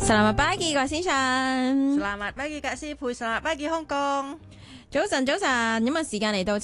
Selamat pagi，各位先生。 Selamat pagi Kak Sipu, selamat pagi Hong Kong。 早晨，早晨，咁啊，時間嚟到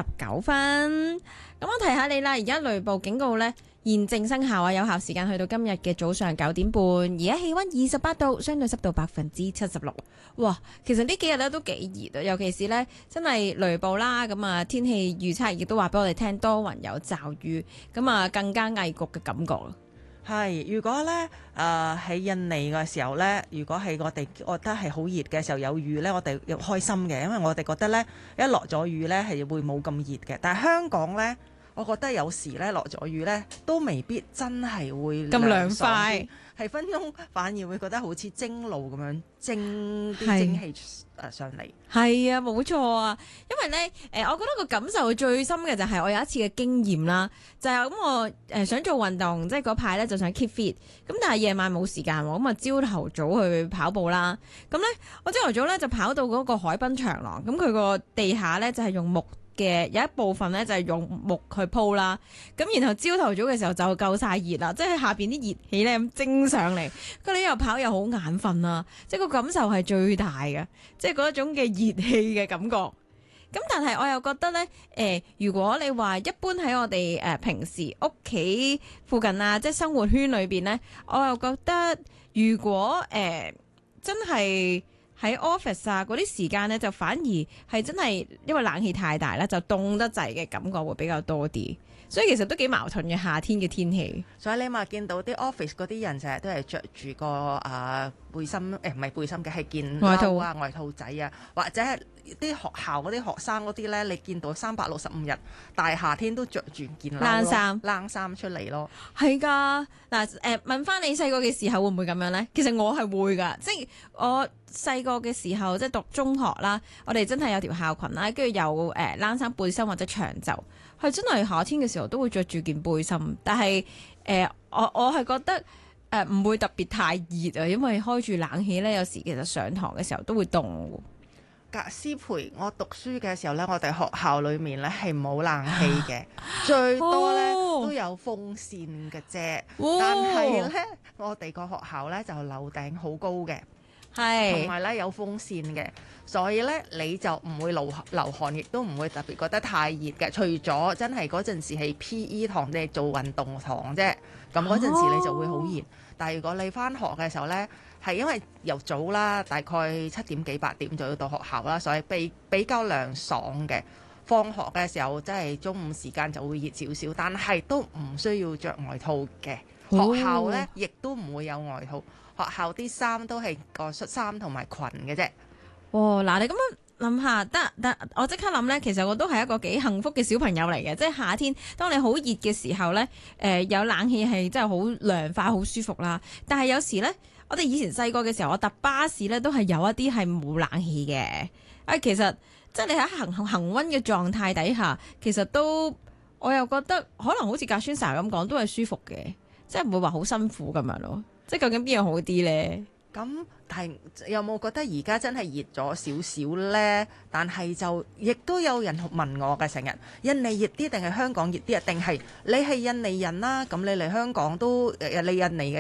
7:19。咁我提下你啦，而家雷暴警告呢現正生效啊，有效時間去到今日嘅早上9點半。而家氣溫28度，相對濕度76%。哇，其實呢幾日咧都幾熱啊，尤其是呢真係雷暴啦。咁啊，天氣預測亦都話俾我哋聽多雲有驟雨，咁啊更加翳焗嘅感覺咯。 係，如果咧喺印尼嘅時候咧，如果係我哋覺得係好熱嘅時候有雨咧，我哋又開心嘅，因為我哋覺得咧一落咗雨咧係會冇咁熱嘅。但係香港咧，我覺得有時咧落咗雨咧都未必真係會咁涼快， 係分鐘反而會覺得好似蒸爐咁樣蒸啲蒸氣上嚟。 係啊，冇錯啊，因為咧我覺得個感受最深嘅就係我有一次嘅經驗啦，就係咁我想做運動，即係嗰排咧就想 keep fit，咁但係夜晚冇時間喎，咁啊朝頭早去跑步啦，咁咧我朝頭早咧就跑到嗰個海濱長廊，咁佢個地下咧就係用木嘅，有一部分咧就係用木去鋪啦，咁然後朝頭早嘅時候就夠晒熱啦，即係下邊啲熱氣咧咁蒸上嚟，佢哋又跑又好眼瞓啦，即係個感受係最大嘅，即係嗰種嘅熱氣嘅感覺。咁但係我又覺得咧，如果你話一般喺我哋平時屋企附近啊，即係生活圈裏邊咧，我又覺得如果真係喺 office 啊嗰啲時間咧，就反而係真係因為冷氣太大啦，就凍得滯嘅感覺會比較多啲，所以其實都幾矛盾嘅夏天嘅天氣。 所以你咪見到啲 office 嗰啲人成日都係着住個背心，唔係背心嘅，係件外套啊、外套仔啊，或者係啲學校嗰啲學生嗰啲咧，你見到365日大夏天都着住件冷衫出嚟咯。 係㗎，嗱問翻你細個嘅時候會唔會咁樣呢？其實我係會㗎，即係我細個嘅時候即係讀中學啦，我哋真係有條校裙啦，跟住有冷衫背心或者長袖，係真係夏天嘅時候都會着住件背心，但係我係覺得唔會特別太熱啊，因為開住冷氣呢，有時其實上堂嘅時候都會凍。 格斯培，我讀書嘅時候呢，我哋學校裏面呢係冇冷氣嘅，最多呢都有風扇嘅啫。但係呢，我哋個學校呢就樓頂好高嘅，同埋呢有風扇嘅，所以呢你就唔會流汗，亦都唔會特別覺得太熱嘅。除咗真係嗰陣時係 P.E. 堂，你係做運動堂啫，咁嗰陣時你就會好熱。但係如果你返學嘅時候呢，係因為由早啦，大概7點幾8點就要到學校啦，所以比較涼爽嘅。放學嘅時候，即係中午時間就會熱少少，但係都唔需要着外套嘅。學校呢亦都唔會有外套，學校啲衫都係個恤衫同埋裙嘅啫。 嗱，你咁樣諗下，得我即刻諗呢，其實我都係一個幾幸福嘅小朋友嚟嘅，即係夏天當你好熱嘅時候呢，有冷氣係真係好涼快好舒服啦。但係有時呢，我哋以前細個嘅時候，我搭巴士呢都係有一啲係冇冷氣嘅。其實即係你喺恆溫嘅狀態底下，其實都我又覺得可能好似格宣 Sir 咁講，都係舒服嘅，即係唔會話好辛苦咁樣咯。即係究竟邊樣好啲呢？ 咁但係有冇覺得而家真係熱咗少少呢？但係就亦都有人問我嘅，成日印尼熱啲定係香港熱啲啊？定係你係印尼人啦，咁你嚟香港都你印尼嘅